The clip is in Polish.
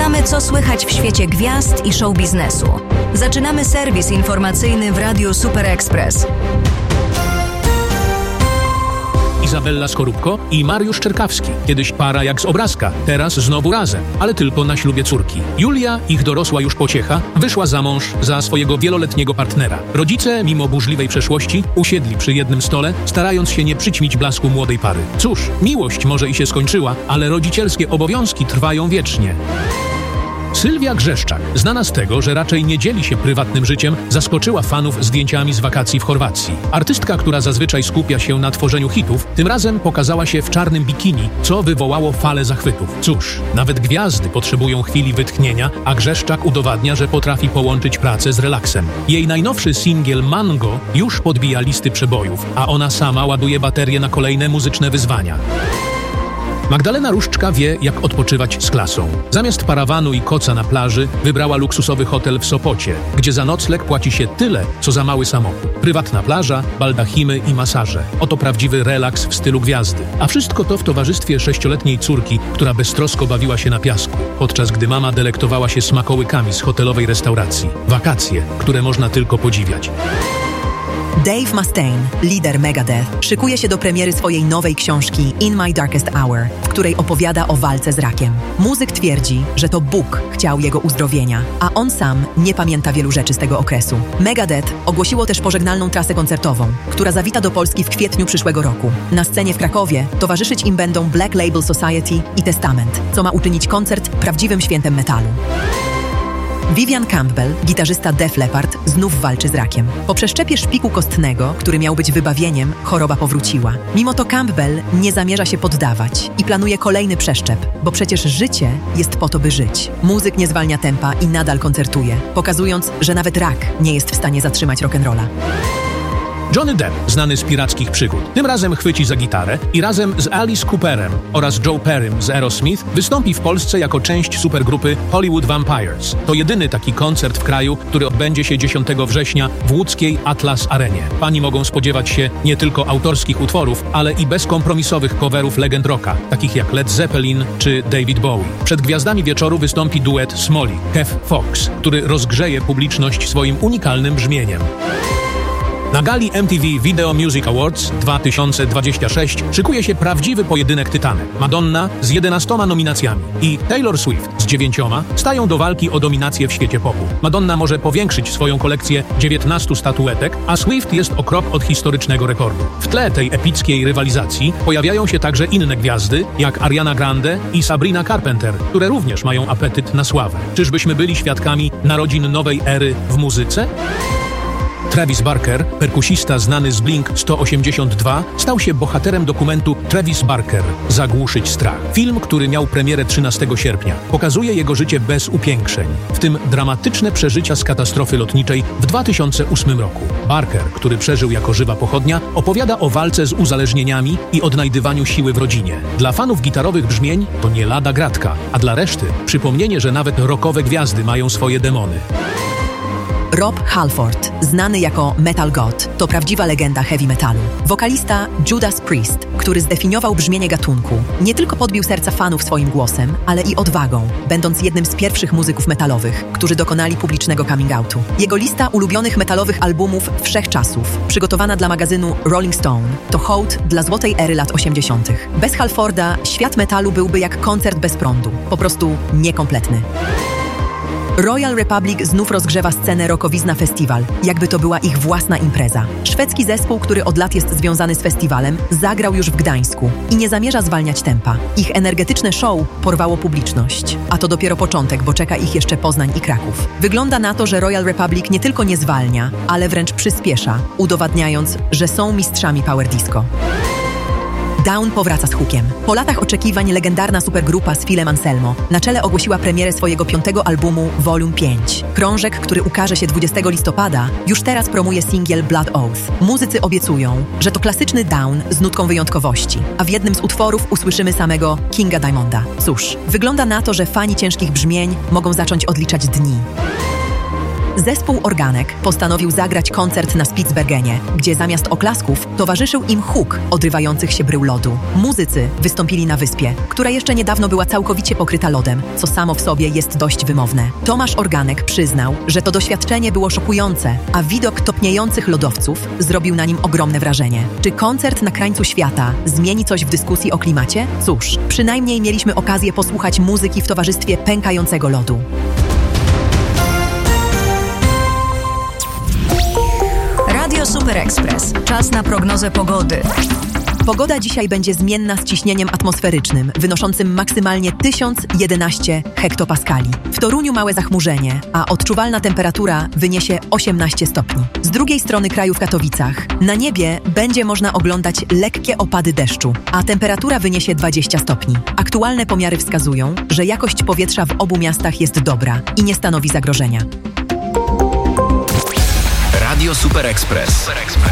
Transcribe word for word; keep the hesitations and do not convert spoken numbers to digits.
Sprawdzamy, co słychać w świecie gwiazd i show biznesu. Zaczynamy serwis informacyjny w Radiu Super Express. Izabella Skorupko i Mariusz Czerkawski. Kiedyś para jak z obrazka, teraz znowu razem, ale tylko na ślubie córki. Julia, ich dorosła już pociecha, wyszła za mąż za swojego wieloletniego partnera. Rodzice, mimo burzliwej przeszłości, usiedli przy jednym stole, starając się nie przyćmić blasku młodej pary. Cóż, miłość może i się skończyła, ale rodzicielskie obowiązki trwają wiecznie. Sylwia Grzeszczak, znana z tego, że raczej nie dzieli się prywatnym życiem, zaskoczyła fanów zdjęciami z wakacji w Chorwacji. Artystka, która zazwyczaj skupia się na tworzeniu hitów, tym razem pokazała się w czarnym bikini, co wywołało falę zachwytów. Cóż, nawet gwiazdy potrzebują chwili wytchnienia, a Grzeszczak udowadnia, że potrafi połączyć pracę z relaksem. Jej najnowszy singiel Mango już podbija listy przebojów, a ona sama ładuje baterię na kolejne muzyczne wyzwania. Magdalena Różczka wie, jak odpoczywać z klasą. Zamiast parawanu i koca na plaży wybrała luksusowy hotel w Sopocie, gdzie za nocleg płaci się tyle, co za mały samochód. Prywatna plaża, baldachimy i masaże. Oto prawdziwy relaks w stylu gwiazdy. A wszystko to w towarzystwie sześcioletniej córki, która beztrosko bawiła się na piasku, podczas gdy mama delektowała się smakołykami z hotelowej restauracji. Wakacje, które można tylko podziwiać. Dave Mustaine, lider Megadeth, szykuje się do premiery swojej nowej książki In My Darkest Hour, w której opowiada o walce z rakiem. Muzyk twierdzi, że to Bóg chciał jego uzdrowienia, a on sam nie pamięta wielu rzeczy z tego okresu. Megadeth ogłosiło też pożegnalną trasę koncertową, która zawita do Polski w kwietniu przyszłego roku. Na scenie w Krakowie towarzyszyć im będą Black Label Society i Testament, co ma uczynić koncert prawdziwym świętem metalu. Vivian Campbell, gitarzysta Def Leppard, znów walczy z rakiem. Po przeszczepie szpiku kostnego, który miał być wybawieniem, choroba powróciła. Mimo to Campbell nie zamierza się poddawać i planuje kolejny przeszczep, bo przecież życie jest po to, by żyć. Muzyk nie zwalnia tempa i nadal koncertuje, pokazując, że nawet rak nie jest w stanie zatrzymać rock'n'rolla. Johnny Depp, znany z pirackich przygód, tym razem chwyci za gitarę i razem z Alice Cooperem oraz Joe Perrym z Aerosmith wystąpi w Polsce jako część supergrupy Hollywood Vampires. To jedyny taki koncert w kraju, który odbędzie się dziesiątego września w łódzkiej Atlas Arenie. Pani mogą spodziewać się nie tylko autorskich utworów, ale i bezkompromisowych coverów legend rocka, takich jak Led Zeppelin czy David Bowie. Przed gwiazdami wieczoru wystąpi duet Smolly, Kev Fox, który rozgrzeje publiczność swoim unikalnym brzmieniem. Na gali M T V Video Music Awards dwa tysiące dwudziesty szósty szykuje się prawdziwy pojedynek tytanek. Madonna z jedenastoma nominacjami i Taylor Swift z dziewięcioma stają do walki o dominację w świecie popu. Madonna może powiększyć swoją kolekcję dziewiętnastu statuetek, a Swift jest o krok od historycznego rekordu. W tle tej epickiej rywalizacji pojawiają się także inne gwiazdy, jak Ariana Grande i Sabrina Carpenter, które również mają apetyt na sławę. Czyżbyśmy byli świadkami narodzin nowej ery w muzyce? Travis Barker, perkusista znany z Blink sto osiemdziesiąt dwa, stał się bohaterem dokumentu Travis Barker – Zagłuszyć strach. Film, który miał premierę trzynastego sierpnia, pokazuje jego życie bez upiększeń, w tym dramatyczne przeżycia z katastrofy lotniczej w dwa tysiące ósmym roku. Barker, który przeżył jako żywa pochodnia, opowiada o walce z uzależnieniami i odnajdywaniu siły w rodzinie. Dla fanów gitarowych brzmień to nie lada gratka, a dla reszty przypomnienie, że nawet rockowe gwiazdy mają swoje demony. Rob Halford, znany jako Metal God, to prawdziwa legenda heavy metalu. Wokalista Judas Priest, który zdefiniował brzmienie gatunku, nie tylko podbił serca fanów swoim głosem, ale i odwagą, będąc jednym z pierwszych muzyków metalowych, którzy dokonali publicznego coming outu. Jego lista ulubionych metalowych albumów wszechczasów, przygotowana dla magazynu Rolling Stone, to hołd dla złotej ery lat osiemdziesiątych. Bez Halforda świat metalu byłby jak koncert bez prądu, po prostu niekompletny. Royal Republic znów rozgrzewa scenę Rockowizna Festival, jakby to była ich własna impreza. Szwedzki zespół, który od lat jest związany z festiwalem, zagrał już w Gdańsku i nie zamierza zwalniać tempa. Ich energetyczne show porwało publiczność. A to dopiero początek, bo czeka ich jeszcze Poznań i Kraków. Wygląda na to, że Royal Republic nie tylko nie zwalnia, ale wręcz przyspiesza, udowadniając, że są mistrzami power disco. Down powraca z hukiem. Po latach oczekiwań legendarna supergrupa z Philem Anselmo na czele ogłosiła premierę swojego piątego albumu Volume pięć. Krążek, który ukaże się dwudziestego listopada, już teraz promuje singiel Blood Oath. Muzycy obiecują, że to klasyczny Down z nutką wyjątkowości, a w jednym z utworów usłyszymy samego Kinga Diamonda. Cóż, wygląda na to, że fani ciężkich brzmień mogą zacząć odliczać dni. Zespół Organek postanowił zagrać koncert na Spitsbergenie, gdzie zamiast oklasków towarzyszył im huk odrywających się brył lodu. Muzycy wystąpili na wyspie, która jeszcze niedawno była całkowicie pokryta lodem, co samo w sobie jest dość wymowne. Tomasz Organek przyznał, że to doświadczenie było szokujące, a widok topniejących lodowców zrobił na nim ogromne wrażenie. Czy koncert na krańcu świata zmieni coś w dyskusji o klimacie? Cóż, przynajmniej mieliśmy okazję posłuchać muzyki w towarzystwie pękającego lodu. Radio Super Express. Czas na prognozę pogody. Pogoda dzisiaj będzie zmienna z ciśnieniem atmosferycznym, wynoszącym maksymalnie tysiąc jedenaście hektopaskali. W Toruniu małe zachmurzenie, a odczuwalna temperatura wyniesie osiemnaście stopni. Z drugiej strony kraju w Katowicach na niebie będzie można oglądać lekkie opady deszczu, a temperatura wyniesie dwadzieścia stopni. Aktualne pomiary wskazują, że jakość powietrza w obu miastach jest dobra i nie stanowi zagrożenia. Radio Super Express.